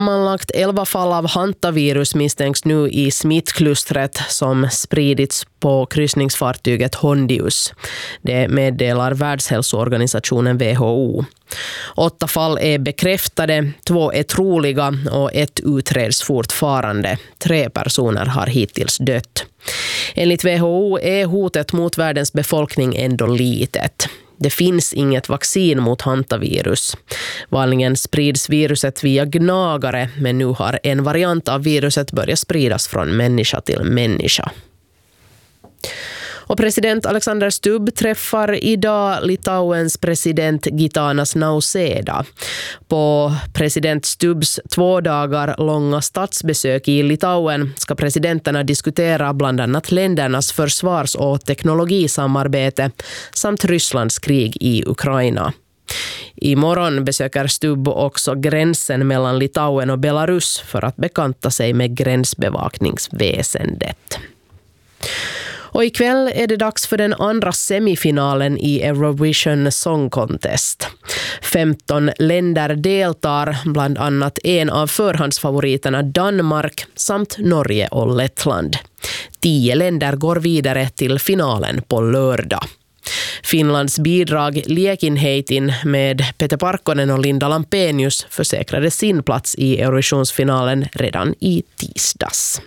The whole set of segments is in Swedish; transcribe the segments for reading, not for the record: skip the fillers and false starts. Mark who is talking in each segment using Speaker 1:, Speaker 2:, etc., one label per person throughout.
Speaker 1: Sammanlagt 11 fall av hantavirus misstänks nu i smittklustret som spridits på kryssningsfartyget Hondius. Det meddelar Världshälsoorganisationen WHO. 8 fall är bekräftade, 2 är troliga och 1 utreds fortfarande. 3 personer har hittills dött. Enligt WHO är hotet mot världens befolkning ändå litet. Det finns inget vaccin mot hantavirus. Vanligen sprids viruset via gnagare, men nu har en variant av viruset börjat spridas från människa till människa. Och president Alexander Stubb träffar idag Litauens president Gitanas Nausėda. På president Stubbs 2 dagar långa statsbesök i Litauen ska presidenterna diskutera bland annat ländernas försvars- och teknologisamarbete samt Rysslands krig i Ukraina. Imorgon besöker Stubb också gränsen mellan Litauen och Belarus för att bekanta sig med gränsbevakningsväsendet. Och ikväll är det dags för den andra semifinalen i Eurovision Song Contest. 15 länder deltar, bland annat en av förhandsfavoriterna Danmark samt Norge och Lettland. 10 länder går vidare till finalen på lördag. Finlands bidrag Liekinheitin med Peter Parkkonen och Linda Lampenius försäkrade sin plats i Eurovisionsfinalen redan i tisdags.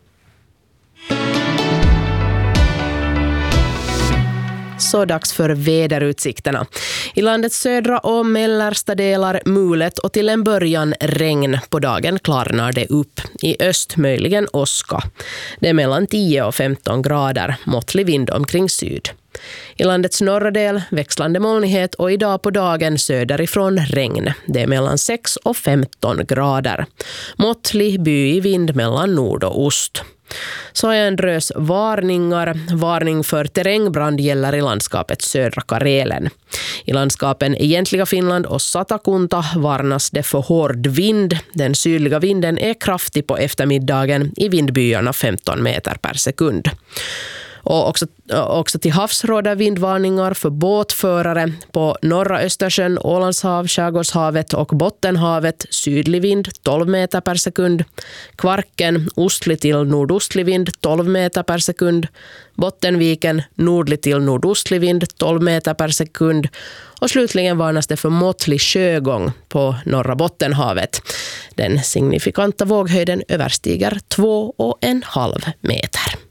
Speaker 1: Så dags för väderutsikterna. I landets södra och mellersta delar mulet och till en början regn. På dagen klarnar det upp. I öst möjligen åska. Det är mellan 10 och 15 grader. Måttlig vind omkring syd. I landets norra del växlande molnighet och idag på dagen söderifrån regn. Det är mellan 6 och 15 grader. Måttlig byig vind mellan nord och ost. Så är en drös varningar. Varning för terrängbrand gäller i landskapet södra Karelen. I landskapen Egentliga Finland och Satakunta varnas det för hård vind. Den sydliga vinden är kraftig på eftermiddagen i vindbyarna 15 meter per sekund. Och också till havs råder vindvarningar för båtförare på norra Östersjön, Ålandshav, Skärgårdshavet och Bottenhavet. Sydlig vind 12 meter per sekund. Kvarken ostlig till nordostlig vind 12 meter per sekund. Bottenviken nordlig till nordostlig vind 12 meter per sekund. Och slutligen varnas det för måttlig sjögång på norra Bottenhavet. Den signifikanta våghöjden överstiger 2,5 meter.